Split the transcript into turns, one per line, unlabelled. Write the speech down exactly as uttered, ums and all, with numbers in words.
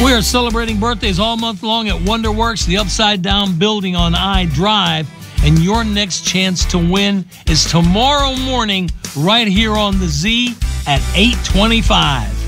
We are celebrating birthdays all month long at WonderWorks, the Upside Down building on I Drive. And your next chance to win is tomorrow morning right here on the Z at eight twenty-five.